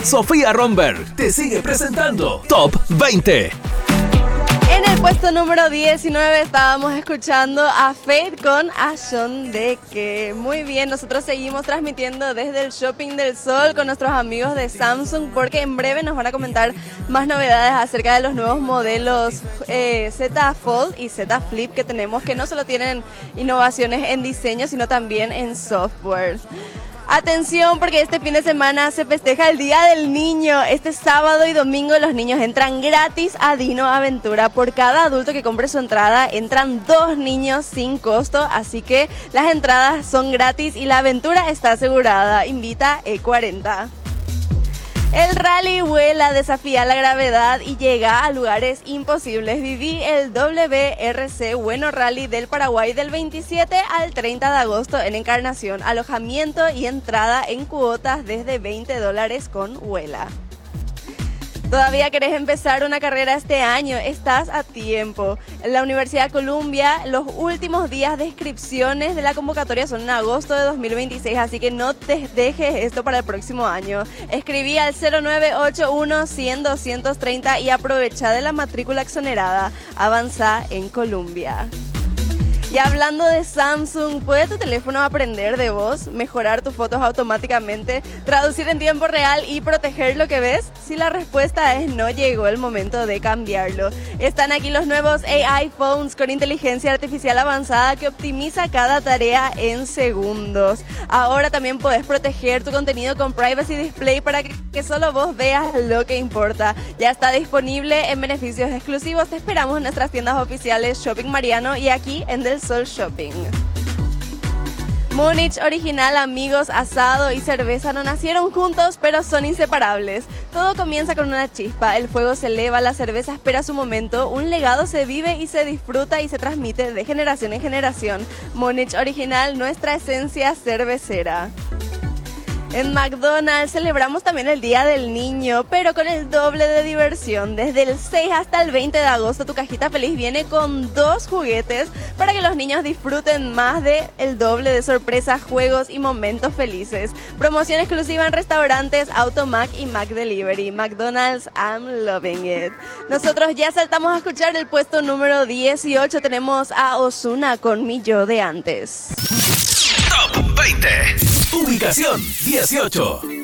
Sofía Romberg te sigue presentando Top 20. En el puesto número 19 estábamos escuchando a Fate con Ashon de que. Muy bien, nosotros seguimos transmitiendo desde el Shopping del Sol con nuestros amigos de Samsung porque en breve nos van a comentar más novedades acerca de los nuevos modelos Z Fold y Z Flip que tenemos, que no solo tienen innovaciones en diseño sino también en software. Atención, porque este fin de semana se festeja el Día del Niño. Este sábado y domingo los niños entran gratis a Dino Aventura. Por cada adulto que compre su entrada, entran 2 niños sin costo. Así que las entradas son gratis y la aventura está asegurada. Invita E40. El rally vuela, desafía la gravedad y llega a lugares imposibles. Viví el WRC Bueno Rally del Paraguay del 27 al 30 de agosto en Encarnación. Alojamiento y entrada en cuotas desde $20 con Vuela. ¿Todavía querés empezar una carrera este año? Estás a tiempo. En la Universidad de Columbia, los últimos días de inscripciones de la convocatoria son en agosto de 2026, así que no te dejes esto para el próximo año. Escribí al 0981-100-230 y aprovecha de la matrícula exonerada. Avanza en Columbia. Y hablando de Samsung, ¿puede tu teléfono aprender de voz, mejorar tus fotos automáticamente, traducir en tiempo real y proteger lo que ves? Si la respuesta es no, llegó el momento de cambiarlo. Están aquí los nuevos AI Phones con inteligencia artificial avanzada que optimiza cada tarea en segundos. Ahora también puedes proteger tu contenido con Privacy Display para que solo vos veas lo que importa. Ya está disponible en beneficios exclusivos. Te esperamos en nuestras tiendas oficiales Shopping Mariano y aquí en Del Sol Shopping. Múnich Original, amigos, asado y cerveza no nacieron juntos, pero son inseparables. Todo comienza con una chispa, el fuego se eleva, la cerveza espera su momento, un legado se vive y se disfruta y se transmite de generación en generación. Múnich Original, nuestra esencia cervecera. En McDonald's celebramos también el Día del Niño, pero con el doble de diversión. Desde el 6 hasta el 20 de agosto tu cajita feliz viene con 2 juguetes para que los niños disfruten más de el doble de sorpresas, juegos y momentos felices. Promoción exclusiva en restaurantes Automac y Mac Delivery. McDonald's, I'm loving it. Nosotros ya saltamos a escuchar el puesto número 18. Tenemos a Ozuna con Mi Yo de Antes. Top 20. Ubicación 18.